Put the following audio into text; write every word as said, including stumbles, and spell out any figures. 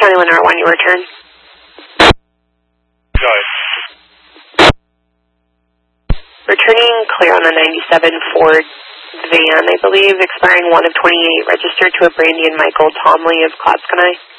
twenty-one R one, you return. Go ahead. Returning clear on a ninety-seven Ford van, I believe, expiring one of twenty-eight, registered to a Brandy and Michael Tomley of Clatskanie.